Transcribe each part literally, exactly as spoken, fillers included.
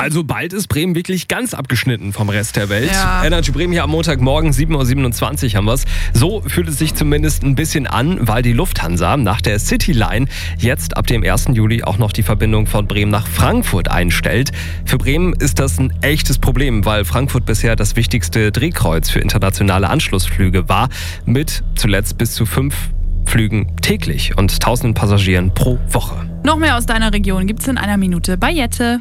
Also bald ist Bremen wirklich ganz abgeschnitten vom Rest der Welt. Ja. Energy Bremen hier am Montagmorgen, sieben Uhr siebenundzwanzig haben wir es. So fühlt es sich zumindest ein bisschen an, weil die Lufthansa nach der Cityline jetzt ab dem ersten Juli auch noch die Verbindung von Bremen nach Frankfurt einstellt. Für Bremen ist das ein echtes Problem, weil Frankfurt bisher das wichtigste Drehkreuz für internationale Anschlussflüge war, mit zuletzt bis zu fünf Flügen täglich und tausenden Passagieren pro Woche. Noch mehr aus deiner Region gibt's in einer Minute bei Jette.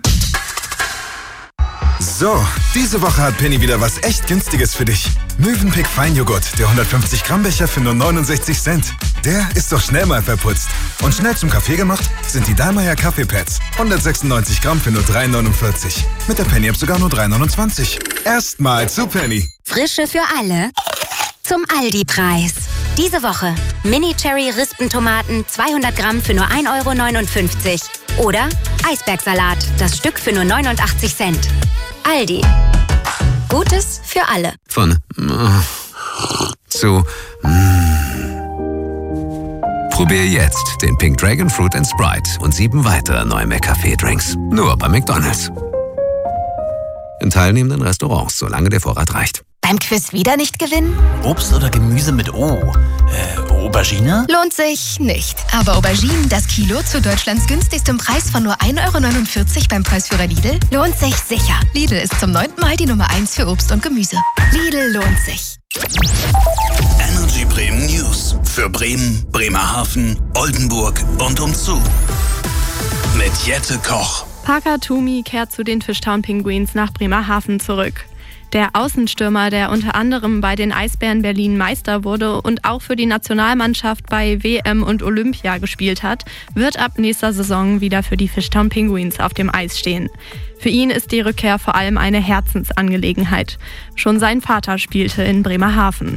So, diese Woche hat Penny wieder was echt Günstiges für dich. Mövenpick Feinjoghurt, der hundertfünfzig Gramm Becher für nur neunundsechzig Cent. Der ist doch schnell mal verputzt. Und schnell zum Kaffee gemacht sind die Dallmayr Kaffeepads. hundertsechsundneunzig Gramm für nur drei neunundvierzig. Mit der Penny-App sogar nur drei neunundzwanzig. Erstmal zu Penny. Frische für alle zum Aldi-Preis. Diese Woche Mini-Cherry-Rispentomaten zweihundert Gramm für nur ein Euro neunundfünfzig. Oder Eisbergsalat, das Stück für nur neunundachtzig Cent. Aldi. Gutes für alle. Von äh, zu mm. Probier jetzt den Pink Dragon Fruit and Sprite und sieben weitere neue McCafé-Drinks. Nur bei McDonald's. In teilnehmenden Restaurants, solange der Vorrat reicht. Beim Quiz wieder nicht gewinnen? Obst oder Gemüse mit O? Äh, Aubergine? Lohnt sich nicht. Aber Auberginen, das Kilo zu Deutschlands günstigstem Preis von nur ein Euro neunundvierzig beim Preisführer Lidl? Lohnt sich sicher. Lidl ist zum neunten Mal die Nummer eins für Obst und Gemüse. Lidl lohnt sich. Energy Bremen News. Für Bremen, Bremerhaven, Oldenburg und umzu. Mit Jette Koch. Parker Toomey kehrt zu den Fishtown Penguins nach Bremerhaven zurück. Der Außenstürmer, der unter anderem bei den Eisbären Berlin Meister wurde und auch für die Nationalmannschaft bei W M und Olympia gespielt hat, wird ab nächster Saison wieder für die Fishtown Penguins auf dem Eis stehen. Für ihn ist die Rückkehr vor allem eine Herzensangelegenheit. Schon sein Vater spielte in Bremerhaven.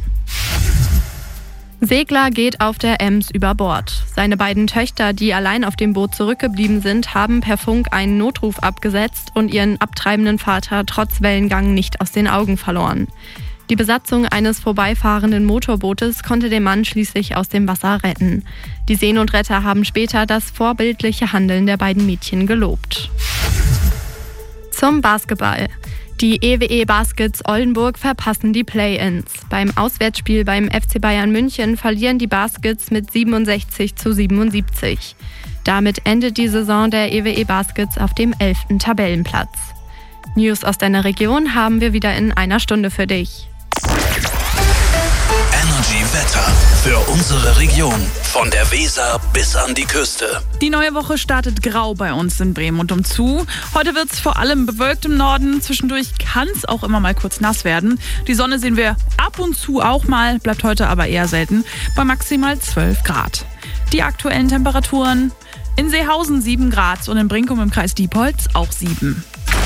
Segler geht auf der Ems über Bord. Seine beiden Töchter, die allein auf dem Boot zurückgeblieben sind, haben per Funk einen Notruf abgesetzt und ihren abtreibenden Vater trotz Wellengang nicht aus den Augen verloren. Die Besatzung eines vorbeifahrenden Motorbootes konnte den Mann schließlich aus dem Wasser retten. Die Seenotretter haben später das vorbildliche Handeln der beiden Mädchen gelobt. Zum Basketball. Die E W E Baskets Oldenburg verpassen die Play-ins. Beim Auswärtsspiel beim F C Bayern München verlieren die Baskets mit siebenundsechzig zu siebenundsiebzig. Damit endet die Saison der E W E Baskets auf dem elften Tabellenplatz. News aus deiner Region haben wir wieder in einer Stunde für dich. Energy Wetter für unsere Region. Von der Weser bis an die Küste. Die neue Woche startet grau bei uns in Bremen und umzu. Heute wird es vor allem bewölkt im Norden. Zwischendurch kann es auch immer mal kurz nass werden. Die Sonne sehen wir ab und zu auch mal, bleibt heute aber eher selten, bei maximal zwölf Grad. Die aktuellen Temperaturen: in Seehausen sieben Grad und in Brinkum im Kreis Diepholz auch sieben.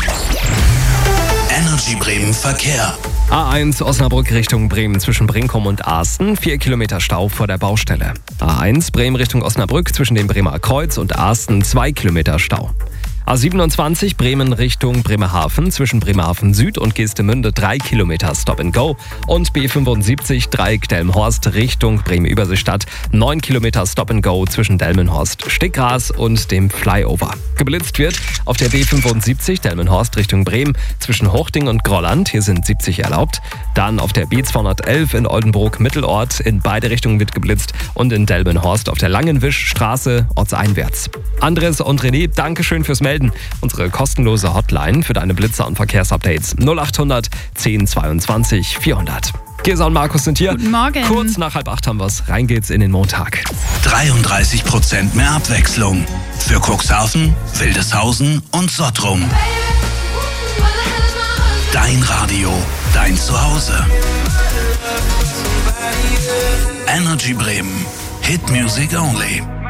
Energy Bremen Verkehr. A eins Osnabrück Richtung Bremen zwischen Brinkum und Asten. Vier Kilometer Stau vor der Baustelle. A eins Bremen Richtung Osnabrück zwischen dem Bremer Kreuz und Asten. Zwei Kilometer Stau. A siebenundzwanzig Bremen Richtung Bremerhaven zwischen Bremerhaven Süd und Geestemünde drei Kilometer Stop and Go und B fünfundsiebzig Dreieck Delmenhorst Richtung Bremen-Überseestadt neun Kilometer Stop and Go zwischen Delmenhorst Stickgras und dem Flyover. Geblitzt wird auf der B fünfundsiebzig Delmenhorst Richtung Bremen zwischen Hochding und Grolland, hier sind siebzig erlaubt. Dann auf der B zweihundertelf in Oldenburg Mittelort, in beide Richtungen wird geblitzt und in Delmenhorst auf der Langenwischstraße ortseinwärts. Andres und René, Dankeschön fürs Melden. Unsere kostenlose Hotline für deine Blitzer und Verkehrsupdates null achthundert zehn zweiundzwanzig vierhundert. Gesa und Markus sind hier. Guten Morgen. Kurz nach halb acht haben wir's. Rein geht's in den Montag. dreiunddreißig Prozent mehr Abwechslung. Für Cuxhaven, Wildeshausen und Sottrum. Dein Radio, dein Zuhause. Energy Bremen. Hit Music Only.